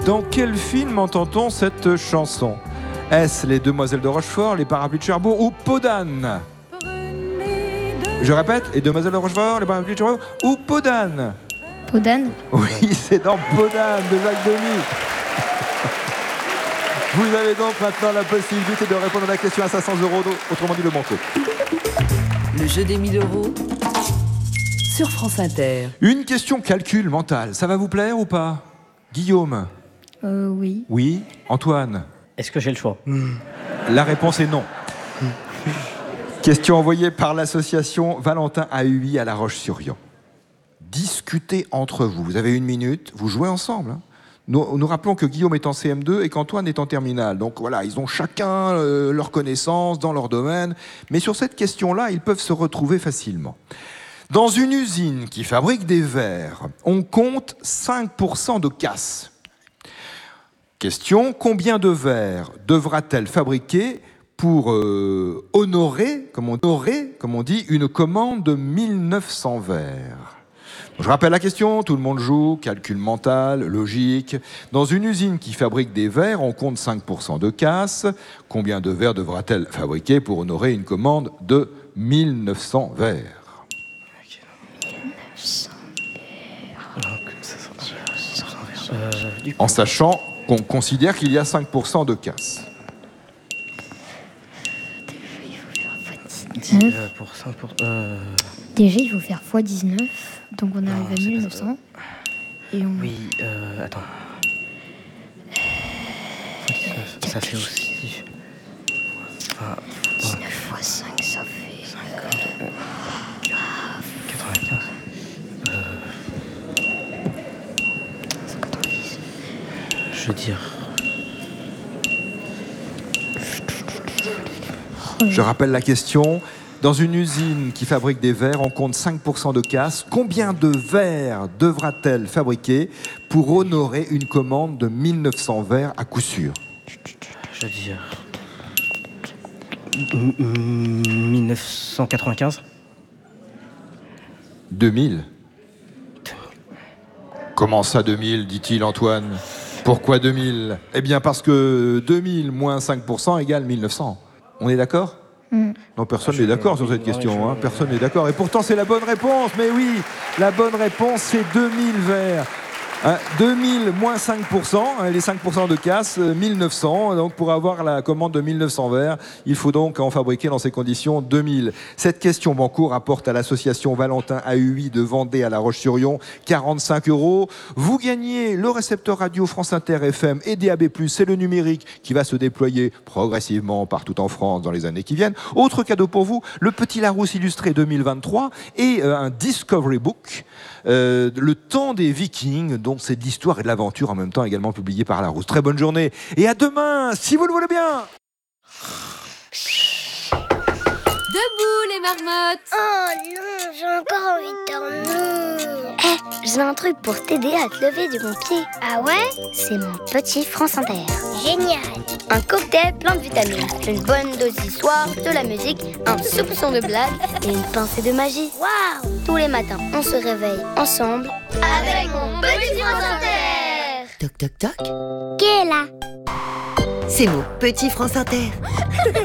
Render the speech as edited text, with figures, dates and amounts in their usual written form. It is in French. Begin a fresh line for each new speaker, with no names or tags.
Dans quel film entend-on cette chanson? Est-ce Les Demoiselles de Rochefort, Les Parapluies de Cherbourg ou Peau d'âne? Je répète, Les Demoiselles de Rochefort, Les Parapluies de Cherbourg ou Peau d'âne?
Peau d'âne?
Oui, c'est dans Peau d'âne de Jacques Demy. Vous avez donc maintenant la possibilité de répondre à la question à 500 €, autrement dit le banco.
Le jeu des 1000 € sur France Inter.
Une question calcul mental, ça va vous plaire ou pas? Guillaume?
Oui.
Oui. Antoine?
Est-ce que j'ai le choix?
La réponse est non. Question envoyée par l'association Valentin AUI à La Roche-sur-Yon. Discutez entre vous. Vous avez 1 minute, vous jouez ensemble. Hein. Nous rappelons que Guillaume est en CM2 et qu'Antoine est en terminale. Donc voilà, ils ont chacun leurs connaissances dans leur domaine. Mais sur cette question-là, ils peuvent se retrouver facilement. Dans une usine qui fabrique des verres, on compte 5% de casse. Question, combien de verres devra-t-elle fabriquer pour honorer, comme on dit, une commande de 1900 verres? Je rappelle la question, tout le monde joue, calcul mental, logique. Dans une usine qui fabrique des verres, on compte 5% de casse. Combien de verres devra-t-elle fabriquer pour honorer une commande de 1900 verres?
1900
En sachant qu'on considère qu'il y a 5% de casse.
Déjà, il faut faire x19. Donc on arrive à 1900. Et on...
Oui, attends. Ça fait aussi...
19 x 5, ça fait...
95.
190.
Je veux dire...
Je rappelle la question. Dans une usine qui fabrique des verres, on compte 5% de casse. Combien de verres devra-t-elle fabriquer pour honorer une commande de 1900 verres à coup sûr?
Je veux dire... 1995.
2000. Comment ça 2000, dit-il Antoine? Pourquoi 2000? Eh bien parce que 2000 moins 5% égale 1900. On est d'accord? Non, personne n'est d'accord sur cette question. Hein. Personne n'est d'accord. Et pourtant, c'est la bonne réponse. Mais oui, la bonne réponse, c'est 2000 verres. 2000 moins 5%, les 5% de casse, 1900. Donc pour avoir la commande de 1900 verres, il faut donc en fabriquer dans ces conditions 2000. Cette question banco rapporte à l'association Valentin AUI de Vendée à La Roche-sur-Yon 45 €. Vous gagnez le récepteur radio France Inter FM et DAB+, c'est le numérique qui va se déployer progressivement partout en France dans les années qui viennent. Autre cadeau pour vous, le Petit Larousse illustré 2023 et un Discovery Book, Le temps des Vikings, donc c'est de l'histoire et de l'aventure en même temps, également publié par Larousse. Très bonne journée et à demain, si vous le voulez bien.
Debout les marmottes!
Oh non, j'ai encore envie de dormir. J'ai un truc pour t'aider à te lever du bon pied. Ah ouais? C'est mon petit France Inter. Génial! Un cocktail plein de vitamines, une bonne dose d'histoire, de la musique, un soupçon de blague et une pincée de magie. Waouh! Tous les matins, on se réveille ensemble avec mon petit France Inter.
Toc toc toc.
Qui est là?
C'est mon petit France Inter.